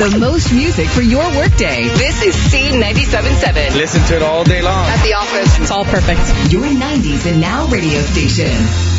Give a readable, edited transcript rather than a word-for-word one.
The most music for your workday. This is C97.7. Listen to it all day long. At the office. It's all perfect. Your 90s and Now radio station.